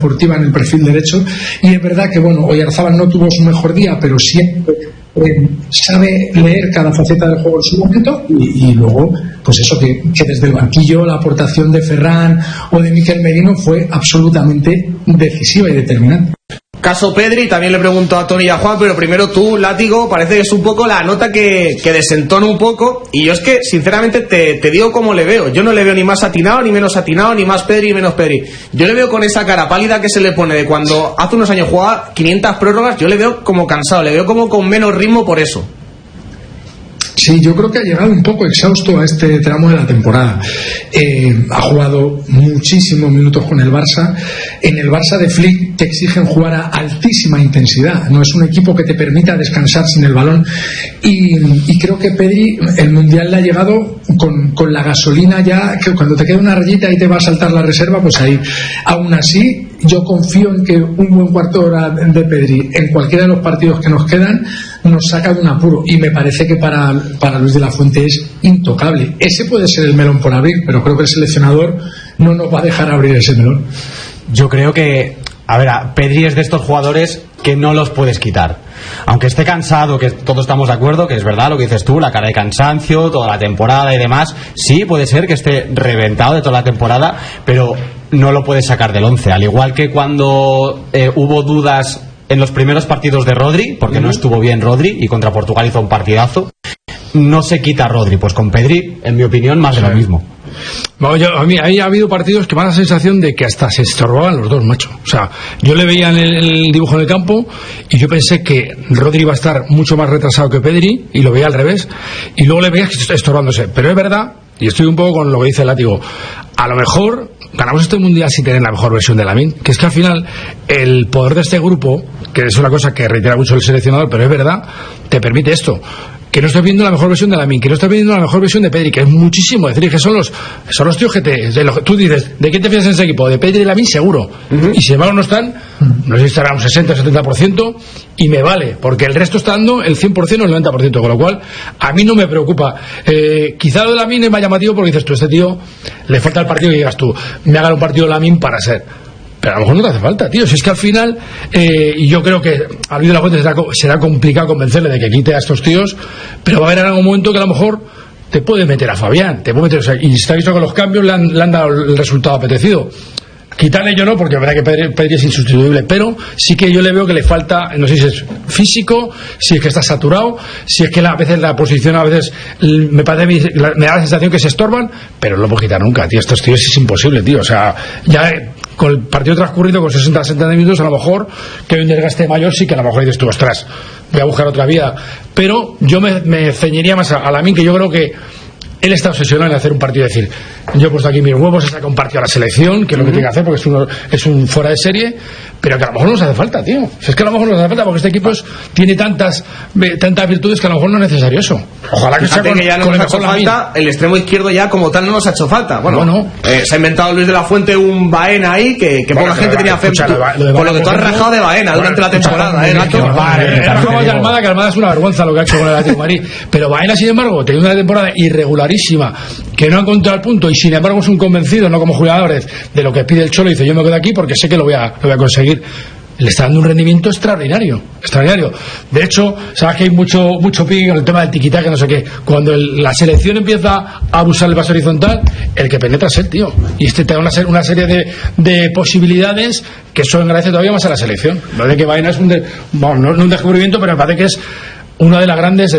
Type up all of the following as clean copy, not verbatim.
deportiva en el perfil derecho, y es verdad que Oyarzabal no tuvo su mejor día, pero siempre sabe leer cada faceta del juego en su momento, y luego pues eso, que desde el banquillo la aportación de Ferran o de Mikel Merino fue absolutamente decisiva y determinante. Caso Pedri, también le pregunto a Tony y a Juan, pero primero tú, Látigo, parece que es un poco la nota que desentona un poco, y yo es que sinceramente te digo cómo le veo. Yo no le veo ni más atinado, ni menos atinado, ni más Pedri, ni menos Pedri. Yo le veo con esa cara pálida que se le pone de cuando hace unos años jugaba 500 prórrogas. Yo le veo como cansado, le veo como con menos ritmo por eso. Sí, yo creo que ha llegado un poco exhausto a este tramo de la temporada. Ha jugado muchísimos minutos con el Barça. En el Barça de Flick te exigen jugar a altísima intensidad. No es un equipo que te permita descansar sin el balón. Y creo que Pedri, el Mundial le ha llegado con la gasolina ya, que cuando te queda una rayita y te va a saltar la reserva, pues ahí. Aún así, yo confío en que un buen cuarto de hora de Pedri en cualquiera de los partidos que nos quedan nos saca de un apuro, y me parece que para Luis de la Fuente es intocable. Ese puede ser el melón por abrir, pero creo que el seleccionador no nos va a dejar abrir ese melón. Yo creo que, Pedri es de estos jugadores que no los puedes quitar, aunque esté cansado, que todos estamos de acuerdo que es verdad lo que dices tú, la cara de cansancio, toda la temporada y demás. Sí, puede ser que esté reventado de toda la temporada, pero no lo puedes sacar del 11, al igual que cuando hubo dudas en los primeros partidos de Rodri, porque no estuvo bien Rodri y contra Portugal hizo un partidazo. No se quita Rodri, pues con Pedri, en mi opinión, más de lo mismo. A mí ahí ha habido partidos que me da la sensación de que hasta se estorbaban los dos, macho. O sea, yo le veía en el dibujo en el campo y yo pensé que Rodri iba a estar mucho más retrasado que Pedri, y lo veía al revés, y luego le veía que está estorbándose. Pero es verdad, y estoy un poco con lo que dice el Látigo, a lo mejor ganamos este mundial sin tener la mejor versión de Lamine, que es que al final el poder de este grupo, que es una cosa que reitera mucho el seleccionador, pero es verdad, te permite esto, que no estás viendo la mejor versión de Lamine, que no estás viendo la mejor versión de Pedri, que es muchísimo. Es decir, que son los tíos que tú dices, ¿de quién te fías en ese equipo? De Pedri y Lamine seguro. Y si embargo no están, no sé si estarán un 60-70%, y me vale, porque el resto está dando el 100% o el 90%, con lo cual a mí no me preocupa. Quizá lo de Lamine es más llamativo porque dices tú, este tío le falta el partido, y digas tú, me haga un partido Lamine para ser. Pero a lo mejor no te hace falta, tío. Si es que al final, y yo creo que a Luis de la Fuente será complicado convencerle de que quite a estos tíos, pero va a haber en algún momento que a lo mejor te puede meter a Fabián, te puede meter, o sea, y está visto que los cambios le han dado el resultado apetecido. Quitarle yo no, porque es verdad que Pedri es insustituible, pero sí que yo le veo que le falta, no sé si es físico, si es que está saturado, si es que a veces la posición me da la sensación que se estorban, pero no lo puedo quitar nunca, tío. Estos tíos es imposible, tío. O sea, ya con el partido transcurrido con 60-70 minutos, a lo mejor que hay un desgaste mayor, sí que a lo mejor dices tú, ostras, voy a buscar otra vía. Pero yo me ceñiría más a Lamine, que yo creo que él está obsesionado en hacer un partido, decir, yo he puesto aquí mis huevos, he sacado un partido a la selección, que es lo que tiene que hacer, porque es un fuera de serie, pero que a lo mejor no nos hace falta, tío. O sea, es que a lo mejor no nos hace falta, porque este equipo tiene tantas virtudes que a lo mejor no es necesario eso. Ojalá que sea que ya no nos ha hecho falta, el extremo izquierdo ya como tal no nos ha hecho falta. Bueno, se ha inventado Luis de la Fuente un Baena ahí, que poca gente tenía fe. Con lo que tú has rajado de Baena durante la temporada, Nacho. Que Almada es una vergüenza lo que ha hecho con el Atlético de Madrid. Pero Baena, sin embargo, teniendo una temporada irregular, que no ha encontrado el punto, y sin embargo es un convencido, no como jugadores, de lo que pide el Cholo, y dice, yo me quedo aquí porque sé que lo voy a conseguir. Le está dando un rendimiento extraordinario. De hecho, sabes que hay mucho pique con el tema del tiquitaca, no sé qué. Cuando la selección empieza a abusar el pase horizontal, el que penetra es el tío, y te da una serie de posibilidades que eso engrandece todavía más a la selección. Lo de que Baena es no un descubrimiento, pero me parece que es una de las grandes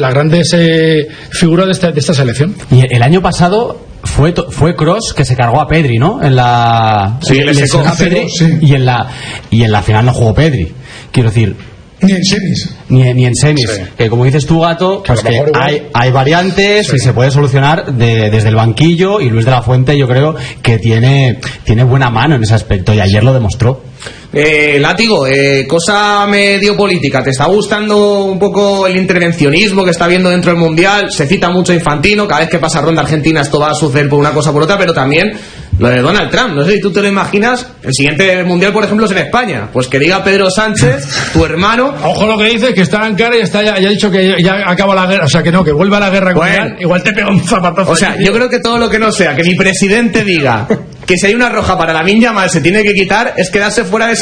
figuras de esta selección. Y el año pasado fue Kroos que se cargó a Pedri, ¿no? Sí, le secó a Pedri, sí. Y en la final no jugó Pedri. Quiero decir, ni en semis. Ni en semis. Sí. Que como dices tú, Gato, pues que hay variantes, sí, y se puede solucionar desde el banquillo, y Luis de la Fuente yo creo que tiene buena mano en ese aspecto, y ayer lo demostró. Látigo, cosa medio política, ¿te está gustando un poco el intervencionismo que está habiendo dentro del Mundial? Se cita mucho a Infantino, cada vez que pasa ronda Argentina esto va a suceder por una cosa o por otra, pero también lo de Donald Trump, no sé si tú te lo imaginas, el siguiente Mundial por ejemplo es en España, pues que diga Pedro Sánchez, tu hermano, ojo lo que dice, que está en cara y ya ha dicho que ya acaba la guerra, o sea que no, que vuelva a la guerra con Irán, igual te pega un zapatazo. O sea, yo creo que todo lo que no sea que mi presidente diga que si hay una roja para Lamine Yamal se tiene que quitar, es quedarse fuera de